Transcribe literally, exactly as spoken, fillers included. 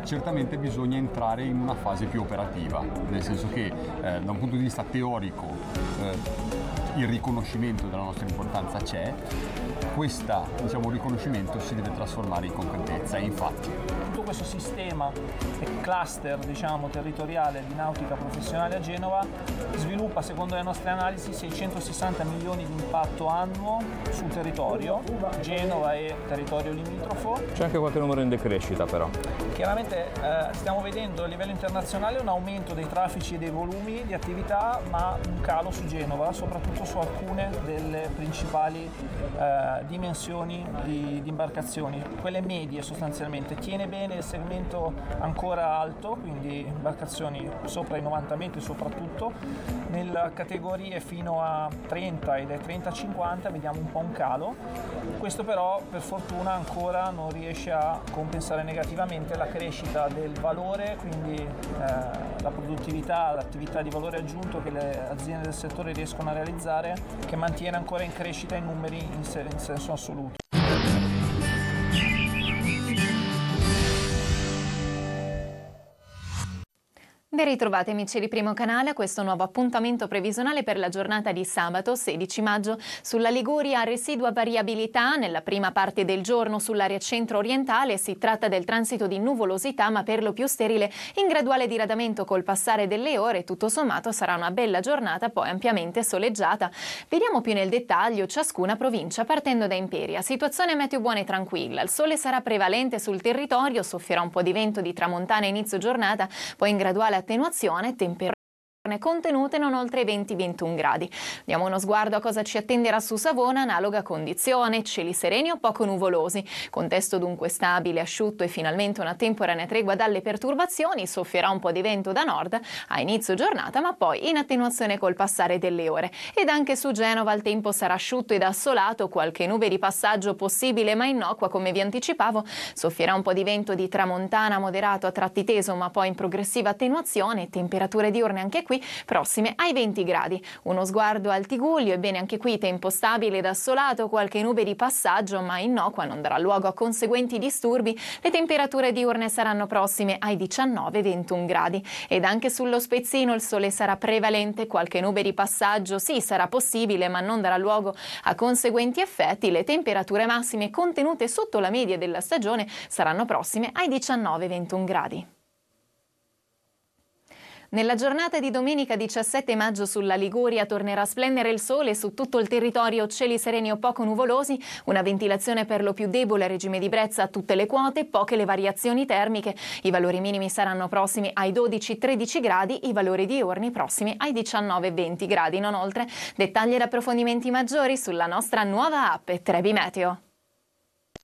certamente bisogna entrare in una fase più operativa, nel senso che eh, da un punto di vista teorico eh, il riconoscimento della nostra importanza c'è, questo diciamo, riconoscimento si deve trasformare in concretezza e infatti tutto questo sistema e cluster diciamo, territoriale di nautica professionale a Genova sviluppa secondo le nostre analisi seicentosessanta milioni di impatto annuo sul territorio, Genova e territorio limitrofo. C'è anche qualche numero in decrescita però. Chiaramente eh, stiamo vedendo a livello internazionale un aumento dei traffici e dei volumi di attività, ma un calo su Genova, soprattutto su alcune delle principali eh, dimensioni di, di imbarcazioni, quelle medie sostanzialmente. Tiene bene il segmento ancora alto, quindi imbarcazioni sopra i novanta metri soprattutto. Nelle categorie fino a trenta e dai trenta a cinquanta vediamo un po' un calo. Questo però per fortuna ancora non riesce a compensare negativamente la crescita del valore, quindi eh, la produttività, l'attività di valore aggiunto che le aziende del settore riescono a realizzare, che mantiene ancora in crescita i numeri in, se- in senso assoluto. Ben ritrovati amici di Primo Canale a questo nuovo appuntamento previsionale per la giornata di sabato sedici maggio. Sulla Liguria residua variabilità, nella prima parte del giorno sull'area centro-orientale si tratta del transito di nuvolosità ma per lo più sterile, in graduale diradamento col passare delle ore. Tutto sommato sarà una bella giornata poi ampiamente soleggiata. Vediamo più nel dettaglio ciascuna provincia partendo da Imperia. Situazione meteo buona e tranquilla, il sole sarà prevalente sul territorio, soffierà un po' di vento di tramontana a inizio giornata, poi in graduale attenuazione, temperature contenute non oltre i venti ventuno gradi. Diamo uno sguardo a cosa ci attenderà su Savona, analoga condizione, cieli sereni o poco nuvolosi, contesto dunque stabile, asciutto e finalmente una temporanea tregua dalle perturbazioni, soffierà un po' di vento da nord a inizio giornata ma poi in attenuazione col passare delle ore. Ed anche su Genova il tempo sarà asciutto ed assolato, qualche nube di passaggio possibile ma innocua come vi anticipavo, soffierà un po' di vento di tramontana moderato a tratti teso ma poi in progressiva attenuazione, temperature diurne anche qui prossime ai venti gradi. Uno sguardo al Tigullio, ebbene anche qui tempo stabile ed assolato, qualche nube di passaggio ma innocua, non darà luogo a conseguenti disturbi, le temperature diurne saranno prossime ai diciannove ventuno gradi. Ed anche sullo Spezzino il sole sarà prevalente, qualche nube di passaggio sì sarà possibile ma non darà luogo a conseguenti effetti, le temperature massime contenute sotto la media della stagione saranno prossime ai diciannove ventuno gradi. Nella giornata di domenica diciassette maggio sulla Liguria tornerà a splendere il sole, su tutto il territorio cieli sereni o poco nuvolosi, una ventilazione per lo più debole a regime di brezza a tutte le quote, poche le variazioni termiche, i valori minimi saranno prossimi ai dodici tredici gradi, i valori diurni prossimi ai diciannove venti gradi, non oltre. Dettagli ed approfondimenti maggiori sulla nostra nuova app Trebi Meteo.